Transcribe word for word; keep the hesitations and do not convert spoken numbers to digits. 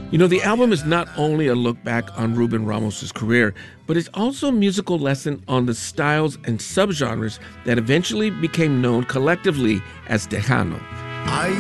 You know, the album is not only a look back on Ruben Ramos' career, but it's also a musical lesson on the styles and subgenres that eventually became known collectively as Tejano.